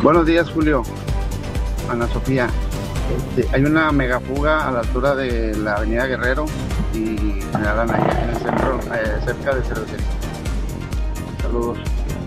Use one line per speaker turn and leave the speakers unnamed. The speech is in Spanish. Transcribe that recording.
Buenos días, Julio. Ana Sofía. Hay una megafuga a la altura de la Avenida Guerrero y me hablan ahí en el centro, cerca de cervecería. Saludos.